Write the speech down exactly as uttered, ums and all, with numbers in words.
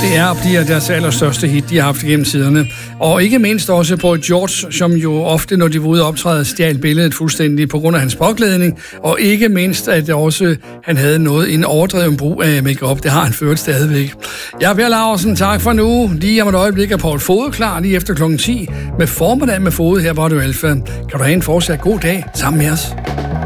Det er og bliver deres allerstørste hit, de har haft gennem tiderne. Og ikke mindst også på George, som jo ofte, når de var ude og optræde, stjal billedet fuldstændig på grund af hans påklædning. Og ikke mindst, at også han havde noget, en overdreven brug af make-up. Det har han ført stadigvæk. Jeg er Per Laursen, tak for nu. Lige om et øjeblik er Poul Fode klar lige efter klokken ti med formiddag med Fode. Her var det jo Alfa. Kan du have en fortsat god dag sammen med os?